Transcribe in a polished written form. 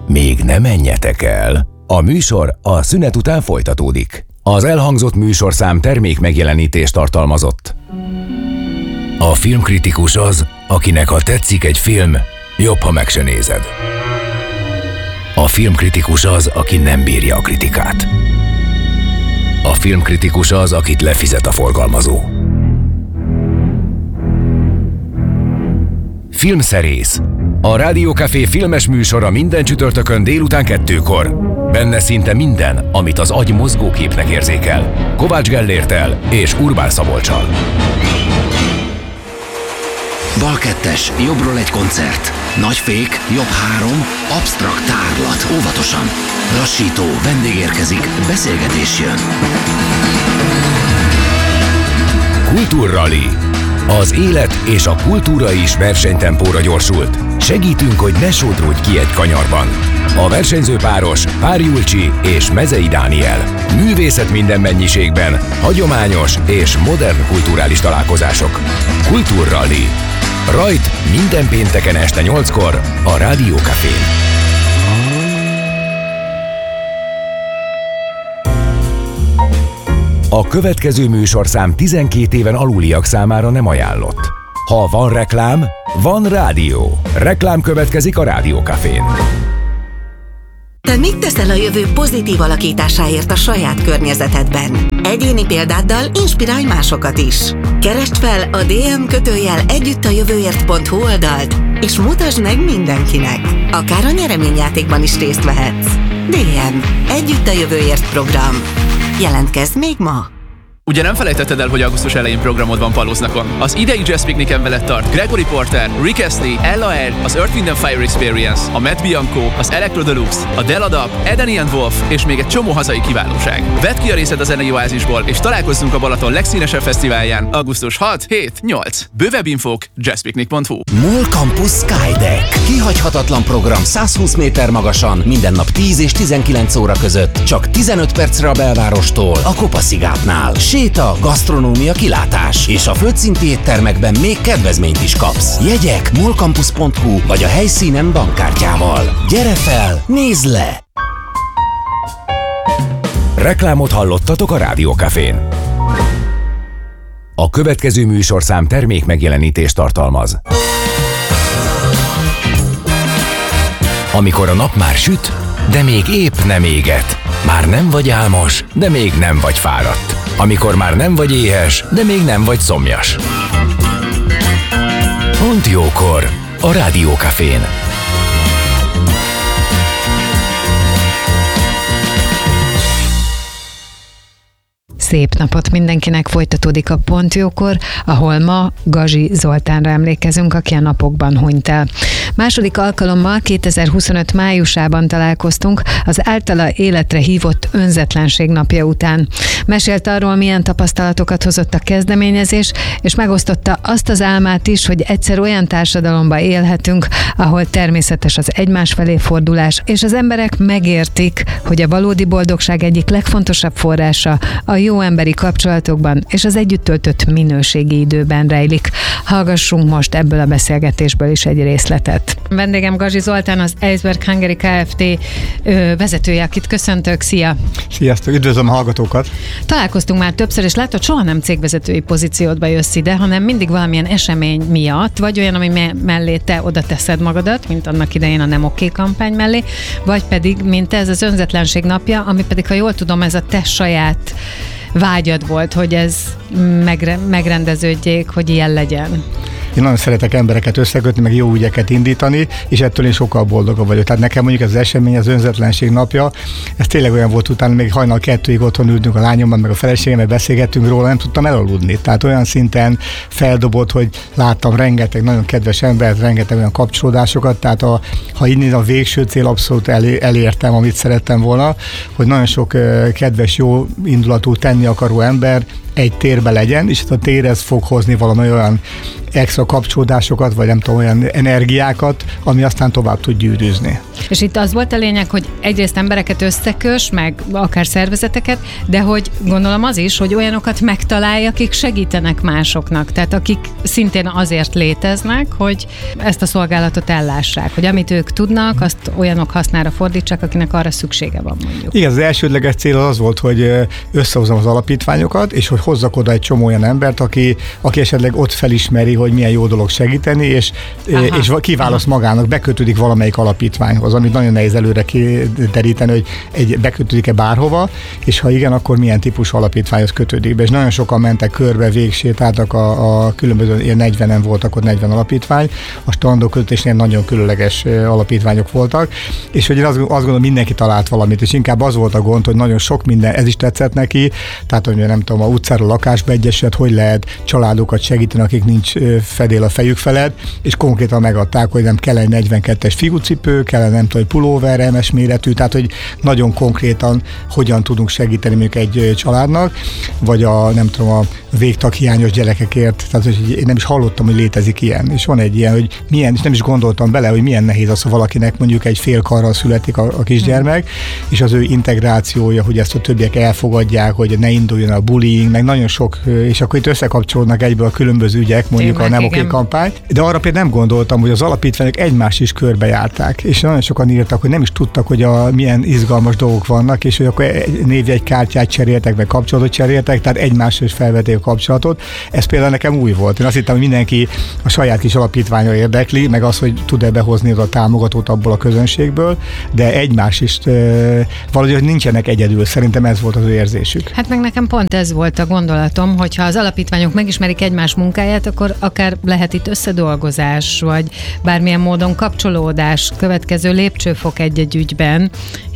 Még ne menjetek el! A műsor a szünet után folytatódik. Az elhangzott műsorszám termék megjelenítést tartalmazott. A filmkritikus az, akinek ha tetszik egy film, jobb, ha meg se nézed. A filmkritikus az, aki nem bírja a kritikát. A filmkritikus az, akit lefizet a forgalmazó. Filmszerész. A Rádiókafé filmes műsora minden csütörtökön délután 2-kor. Benne szinte minden, amit az agy mozgóképnek érzékel. Kovács Gellérttel és Urbán Szabolccsal. Bal 2-es, jobbról egy koncert. Nagy fék, jobb 3, absztrakt tárlat, óvatosan. Lassító, vendég érkezik, beszélgetés jön. Kultúrrali. Az élet és a kultúra is versenytempóra gyorsult. Segítünk, hogy ne sodródj ki egy kanyarban. A versenyző páros Pár Julcsi és Mezei Dániel. Művészet minden mennyiségben, hagyományos és modern kulturális találkozások. Kultúrrali. Rajt minden pénteken este 8-kor a Rádiókafén. A következő műsorszám 12 éven aluliak számára nem ajánlott. Ha van reklám, van rádió. Reklám következik a Rádiókafén. Te mit teszel a jövő pozitív alakításáért a saját környezetedben? Egyéni példáddal inspirálj másokat is. Keresd fel a dm_együttajövőért.hu oldalt, és mutasd meg mindenkinek. Akár a nyereményjátékban is részt vehetsz. DM. Együtt a jövőért program. Jelentkezz még ma! Ugye nem felejtetted el, hogy augusztus elején programod van Palóznakon? Az idei Jazz Picnicen veled tart Gregory Porter, Rick Astley, Ella Eyre, az Earth, Wind & Fire Experience, a Matt Bianco, az Electro Deluxe, a Del Adab, Edeni & Wolf és még egy csomó hazai kiválóság. Vedd ki a részed a zenei oázisból, és találkozzunk a Balaton legszínesebb fesztiválján augusztus 6-7-8. Bővebb infók jazzpicnic.hu. MOL Campus Skydeck. Kihagyhatatlan program 120 méter magasan, minden nap 10 és 19 óra között, csak 15 percre a belvárostól, a Kopaszigátnál. Séta, gasztronómia, kilátás, és a földszinti éttermekben még kedvezményt is kapsz. Jegyek molcampus.hu vagy a helyszínen bankkártyával. Gyere fel, nézd le! Reklámot hallottatok a Rádiókafén. A következő műsorszám termék megjelenítést tartalmaz. Amikor a nap már süt, de még épp nem éget. Már nem vagy álmos, de még nem vagy fáradt. Amikor már nem vagy éhes, de még nem vagy szomjas. Pont jókor a Rádiókafén. Szép napot mindenkinek, folytatódik a Pont Jókor, ahol ma Gazsi Zoltánra emlékezünk, aki a napokban hunyt el. Második alkalommal 2025 májusában találkoztunk az általa életre hívott önzetlenség napja után. Mesélt arról, milyen tapasztalatokat hozott a kezdeményezés, és megosztotta azt az álmát is, hogy egyszer olyan társadalomba élhetünk, ahol természetes az egymás felé fordulás, és az emberek megértik, hogy a valódi boldogság egyik legfontosabb forrása a jó emberi kapcsolatokban és az együtt töltött minőségi időben rejlik. Hallgassunk most ebből a beszélgetésből is egy részletet. Vendégem Gazsi Zoltán, az Iceberg Hungary Kft. Vezetője, akit köszöntök. Szia! Sziasztok, üdvözlöm a hallgatókat! Találkoztunk már többször, és látod, soha nem cégvezetői pozíciódba jössz ide, hanem mindig valamilyen esemény miatt, vagy olyan, ami mellé te oda teszed magadat, mint annak idején a Nem Oké kampány mellé, vagy pedig, mint ez az önzetlenség napja, ami pedig, ha jól tudom, ez a te saját vágyad volt, hogy ez megrendeződjék, hogy ilyen legyen. Én nagyon szeretek embereket összekötni, meg jó ügyeket indítani, és ettől én sokkal boldogabb vagyok. Tehát nekem mondjuk ez az esemény, az önzetlenség napja, ez tényleg olyan volt, utána még hajnal 2-ig otthon ültünk a lányommal, meg a feleségemmel, beszélgettünk róla, nem tudtam elaludni. Tehát olyan szinten feldobott, hogy láttam rengeteg nagyon kedves embert, rengeteg olyan kapcsolódásokat, tehát ha innen a végső cél abszolút elértem, amit szerettem volna, hogy nagyon sok kedves, jó indulatú, tenni akaró ember egy térbe legyen, és ez a tér ez fog hozni valami olyan extra kapcsolódásokat, vagy nem tudom, olyan energiákat, ami aztán tovább tud gyűrűzni. És itt az volt a lényeg, hogy egyrészt embereket összekös, meg akár szervezeteket, de hogy gondolom az is, hogy olyanokat megtalálja, akik segítenek másoknak, tehát akik szintén azért léteznek, hogy ezt a szolgálatot ellássák, hogy amit ők tudnak, azt olyanok hasznára fordítsák, akinek arra szüksége van, mondjuk. Igen, az elsődleges cél az volt, hogy összehozom az alapítványokat, és hogy hozzak oda egy csomó olyan embert, aki esetleg ott felismeri, hogy milyen jó dolog segíteni, és kiválaszt magának, bekötődik valamelyik alapítványhoz, amit nagyon nehéz előre kideríteni, hogy bekötődik-e bárhova, és ha igen, akkor milyen típusú alapítványhoz kötődik be. És nagyon sokan mentek körbe, végsétáltak a különböző, ilyen 40-en voltak ott, 40 alapítvány, a strandok között és ilyen nagyon különleges alapítványok voltak, és hogy én azt gondolom, mindenki talált valamit, és inkább az volt a gond, hogy nagyon sok minden, ez is tetszett neki, tehát hogy nem tudom, a utcáról lakásba egyesület, hogy lehet családokat segíteni, akik nincs fedél a fejük felett, és konkrétan megadták, hogy nem kell egy 42-es figucipő, kell nem tudom, egy pulóver, MS méretű, tehát hogy nagyon konkrétan hogyan tudunk segíteni mondjuk egy családnak, vagy nem tudom, a végtaghiányos gyerekekért, tehát hogy én nem is hallottam, hogy létezik ilyen, és van egy ilyen, hogy milyen, és nem is gondoltam bele, hogy milyen nehéz az, ha valakinek mondjuk egy fél karral születik a kisgyermek, és az ő integrációja, hogy ezt a többiek elfogadják, hogy ne induljon a bullying, meg nagyon sok, és akkor itt összekapcsolódnak egyből a különböző ügyek, mondjuk a Nem Oké kampány. De arra például nem gondoltam, hogy az alapítványok egymást is körbejárták, és nagyon sokan írtak, hogy nem is tudtak, hogy milyen izgalmas dolgok vannak, és hogy akkor névjegykártyát cseréltek, meg kapcsolatot cseréltek, tehát egymásra is felvették a kapcsolatot. Ez például nekem új volt. Én azt hittem, hogy mindenki a saját kis alapítványa érdekli, meg az, hogy tud-e behozni a támogatót abból a közönségből, de egymás is valahogy nincsenek egyedül. Szerintem ez volt az ő érzésük. Hát meg nekem pont ez volt a gondolatom, hogy ha az alapítványok megismerik egymás munkáját, akkor akár lehet itt összedolgozás, vagy bármilyen módon kapcsolódás, következő lépcsőfok egy-egy ügyben,